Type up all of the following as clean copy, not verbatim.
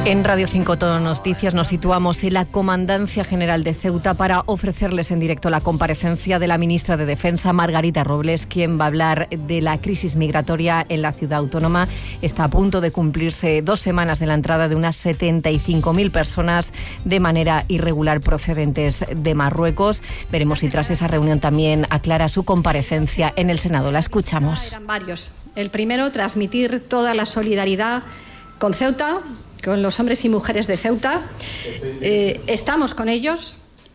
En Radio 5 Todo Noticias nos situamos en la Comandancia General de Ceuta para ofrecerles en directo la comparecencia de la ministra de Defensa, Margarita Robles, quien va a hablar de la crisis migratoria en la ciudad autónoma. Está a punto de cumplirse 2 semanas de la entrada de unas 75.000 personas de manera irregular procedentes de Marruecos. Veremos si tras esa reunión también aclara su comparecencia en el Senado. La escuchamos. Eran varios. El primero, transmitir toda la solidaridad con Ceuta, con los hombres y mujeres de Ceuta. Estamos con ellos.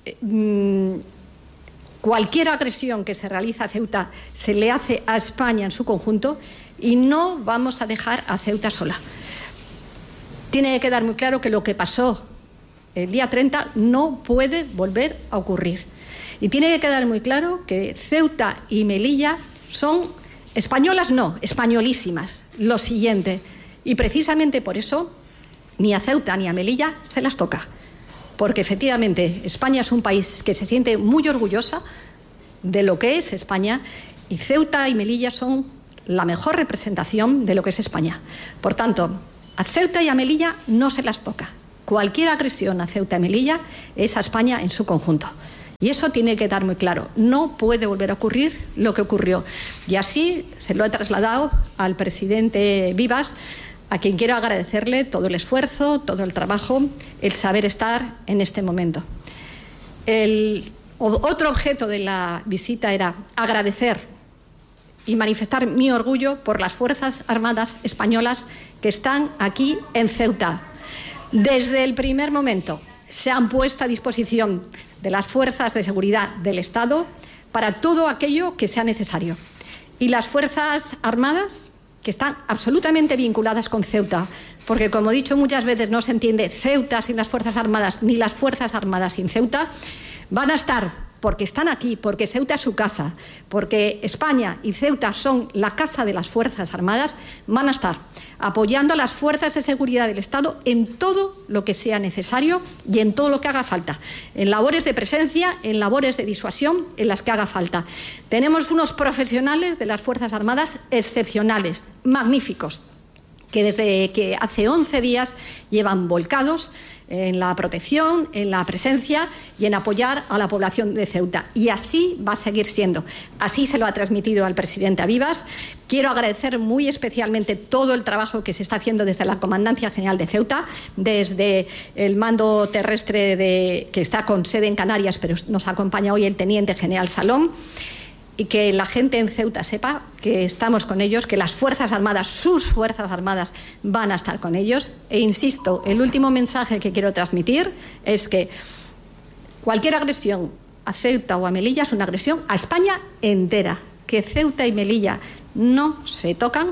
Cualquier agresión que se realiza a Ceuta se le hace a España en su conjunto y no vamos a dejar a Ceuta sola. Tiene que quedar muy claro que lo que pasó el día 30 no puede volver a ocurrir. Y tiene que quedar muy claro que Ceuta y Melilla son españolas, no, españolísimas. Lo siguiente. Y precisamente por eso ni a Ceuta ni a Melilla se las toca, porque efectivamente España es un país que se siente muy orgullosa de lo que es España y Ceuta y Melilla son la mejor representación de lo que es España. Por tanto, a Ceuta y a Melilla no se las toca. Cualquier agresión a Ceuta y Melilla es a España en su conjunto. Y eso tiene que quedar muy claro. No puede volver a ocurrir lo que ocurrió. Y así se lo he trasladado al presidente Vivas, a quien quiero agradecerle todo el esfuerzo, todo el trabajo, el saber estar en este momento. El otro objeto de la visita era agradecer y manifestar mi orgullo por las Fuerzas Armadas españolas que están aquí en Ceuta. Desde el primer momento se han puesto a disposición de las fuerzas de seguridad del Estado para todo aquello que sea necesario. Y las Fuerzas Armadas, que están absolutamente vinculadas con Ceuta, porque, como he dicho muchas veces, no se entiende Ceuta sin las Fuerzas Armadas, ni las Fuerzas Armadas sin Ceuta, van a estar, porque están aquí, porque Ceuta es su casa, porque España y Ceuta son la casa de las Fuerzas Armadas, van a estar apoyando a las fuerzas de seguridad del Estado en todo lo que sea necesario y en todo lo que haga falta, en labores de presencia, en labores de disuasión, en las que haga falta. Tenemos unos profesionales de las Fuerzas Armadas excepcionales, magníficos, que desde que hace 11 días llevan volcados en la protección, en la presencia y en apoyar a la población de Ceuta. Y así va a seguir siendo. Así se lo ha transmitido al presidente Vivas. Quiero agradecer muy especialmente todo el trabajo que se está haciendo desde la Comandancia General de Ceuta, desde el mando terrestre que está con sede en Canarias, pero nos acompaña hoy el Teniente General Salón. Y que la gente en Ceuta sepa que estamos con ellos, que las Fuerzas Armadas, sus Fuerzas Armadas, van a estar con ellos. E insisto, el último mensaje que quiero transmitir es que cualquier agresión a Ceuta o a Melilla es una agresión a España entera. Que Ceuta y Melilla no se tocan,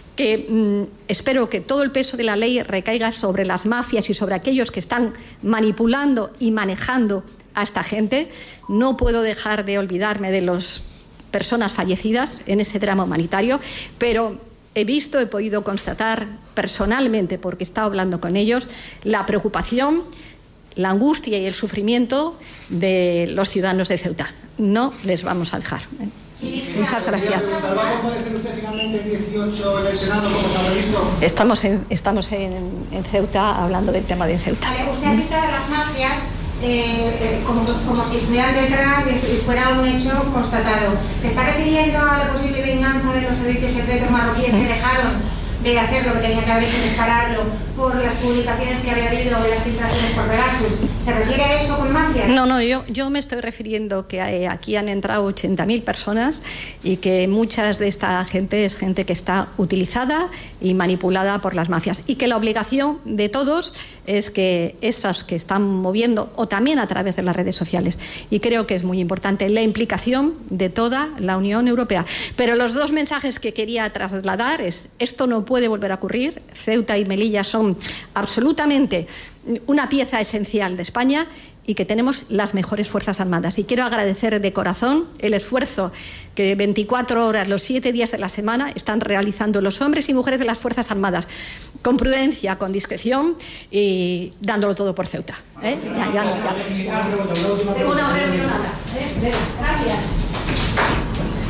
que espero que todo el peso de la ley recaiga sobre las mafias y sobre aquellos que están manipulando y manejando a esta gente. No puedo dejar de olvidarme de las personas fallecidas en ese drama humanitario, pero he podido constatar personalmente, porque he estado hablando con ellos, la preocupación, la angustia y el sufrimiento de los ciudadanos de Ceuta. No les vamos a dejar. Muchas gracias. ¿Va a comparecer usted finalmente el 18 en el Senado, como está previsto? Estamos en Ceuta hablando del tema de Ceuta. Vale, usted ha citado a las mafias como si estuvieran detrás y fuera un hecho constatado. ¿Se está refiriendo a la posible venganza de los servicios secretos marroquíes que dejaron de hacer lo que tenía que haber hecho, dispararlo, por las publicaciones que había habido en las filtraciones por Pegasus? ¿Se refiere a eso con mafias? No, yo me estoy refiriendo que aquí han entrado 80.000 personas y que muchas de esta gente es gente que está utilizada y manipulada por las mafias, y que la obligación de todos es que esas que están moviendo, o también a través de las redes sociales, y creo que es muy importante la implicación de toda la Unión Europea. Pero los dos mensajes que quería trasladar es: esto no puede volver a ocurrir. Ceuta y Melilla son absolutamente una pieza esencial de España y que tenemos las mejores Fuerzas Armadas. Y quiero agradecer de corazón el esfuerzo que 24 horas, los 7 días de la semana, están realizando los hombres y mujeres de las Fuerzas Armadas, con prudencia, con discreción y dándolo todo por Ceuta. Gracias.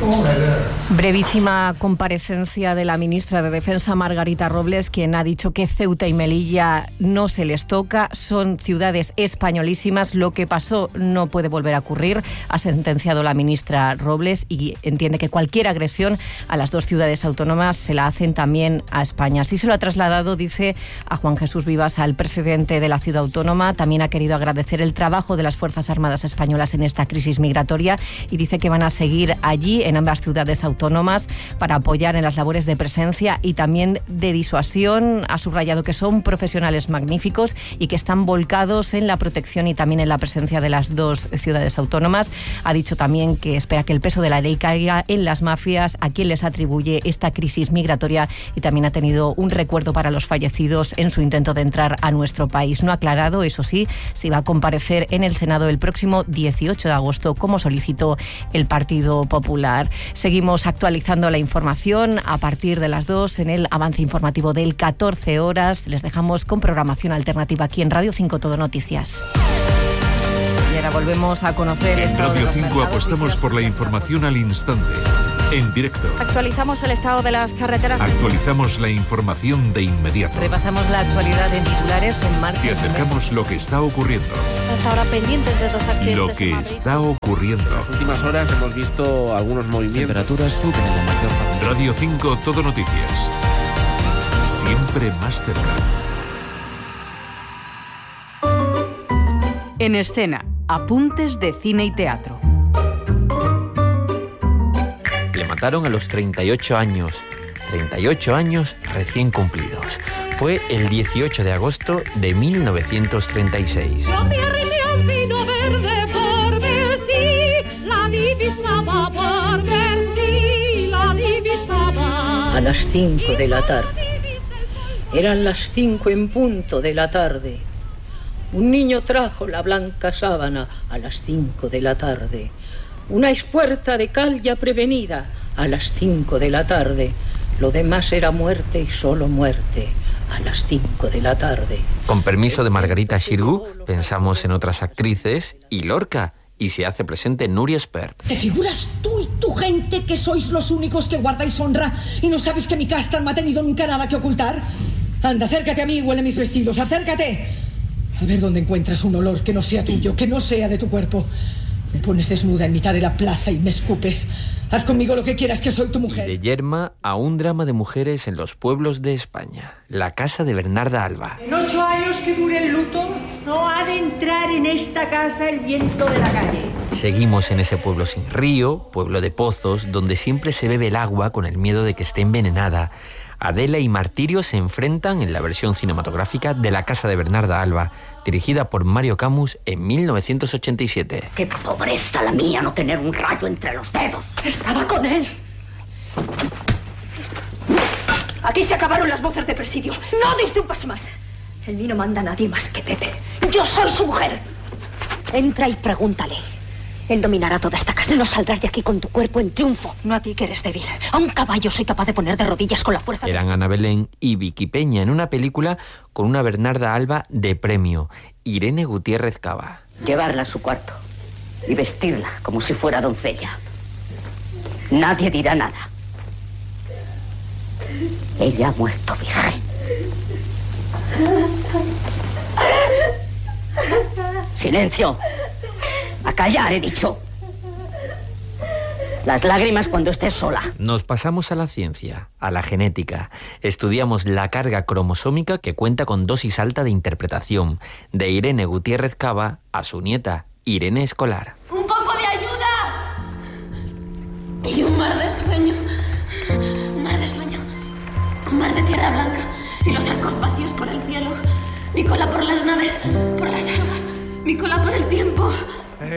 Brevísima comparecencia de la ministra de Defensa, Margarita Robles, quien ha dicho que Ceuta y Melilla no se les toca, son ciudades españolísimas, lo que pasó no puede volver a ocurrir, ha sentenciado la ministra Robles, y entiende que cualquier agresión a las dos ciudades autónomas se la hacen también a España. Así se lo ha trasladado, dice, a Juan Jesús Vivas, al presidente de la ciudad autónoma. También ha querido agradecer el trabajo de las Fuerzas Armadas españolas en esta crisis migratoria y dice que van a seguir allí en ambas ciudades autónomas para apoyar en las labores de presencia y también de disuasión. Ha subrayado que son profesionales magníficos y que están volcados en la protección y también en la presencia de las dos ciudades autónomas. Ha dicho también que espera que el peso de la ley caiga en las mafias a quien les atribuye esta crisis migratoria, y también ha tenido un recuerdo para los fallecidos en su intento de entrar a nuestro país. No ha aclarado, eso sí, si va a comparecer en el Senado el próximo 18 de agosto, como solicitó el Partido Popular. Seguimos actualizando la información a partir de las 2 en el avance informativo del 14 horas. Les dejamos con programación alternativa aquí en Radio 5 Todo Noticias. Y ahora volvemos a conocer... En Radio 5 apostamos por la información al instante, en directo. Actualizamos el estado de las carreteras. Actualizamos la información de inmediato. Repasamos la actualidad en titulares en marcha. Y acercamos lo que está ocurriendo. Hasta ahora pendientes de los accidentes. Lo que está ocurriendo. En las últimas horas hemos visto algunos movimientos. Temperaturas suben en la mayor parte. Radio 5 Todo Noticias. Siempre más cerca. En escena, apuntes de cine y teatro. Le mataron a los 38 años. 38 años recién cumplidos. Fue el 18 de agosto de 1936. A las 5 de la tarde. Eran las 5 en punto de la tarde. Un niño trajo la blanca sábana a las 5 de la tarde. Una espuerta de cal ya prevenida a las 5 de la tarde. Lo demás era muerte y solo muerte a las 5 de la tarde. Con permiso de Margarita Xirgu, pensamos en otras actrices y Lorca. Y se hace presente Nuria Espert. ¿Te figuras tú y tu gente que sois los únicos que guardáis honra y no sabes que mi casta no ha tenido nunca nada que ocultar? Anda, acércate a mí y huele mis vestidos, acércate. A ver dónde encuentras un olor que no sea tuyo, que no sea de tu cuerpo. Me pones desnuda en mitad de la plaza y me escupes. Haz conmigo lo que quieras, que soy tu mujer. De Yerma a un drama de mujeres en los pueblos de España. La casa de Bernarda Alba. En 8 años que dure el luto, no ha de entrar en esta casa el viento de la calle. Seguimos en ese pueblo sin río, pueblo de pozos, donde siempre se bebe el agua con el miedo de que esté envenenada. Adela y Martirio se enfrentan en la versión cinematográfica de La casa de Bernarda Alba, dirigida por Mario Camus en 1987. ¡Qué pobreza la mía no tener un rayo entre los dedos! Estaba con él. Aquí se acabaron las voces de presidio. No deis un paso más. En mí no manda nadie más que Pepe. Yo soy su mujer. Entra y pregúntale. Él dominará toda esta casa. No saldrás de aquí con tu cuerpo en triunfo. No a ti que eres débil. A un caballo soy capaz de poner de rodillas con la fuerza. Eran Ana Belén y Vicky Peña en una película con una Bernarda Alba de premio, Irene Gutiérrez Cava. Llevarla a su cuarto y vestirla como si fuera doncella. Nadie dirá nada. Ella ha muerto virgen. ¡Silencio! ¡A callar, he dicho! Las lágrimas cuando estés sola. Nos pasamos a la ciencia, a la genética. Estudiamos la carga cromosómica que cuenta con dosis alta de interpretación, de Irene Gutiérrez Cava a su nieta, Irene Escolar. ¡Un poco de ayuda! Y un mar de sueño. Un mar de sueño. Un mar de tierra blanca. Y los arcos vacíos por el cielo. Mi cola por las naves, por las algas. Mi cola por el tiempo.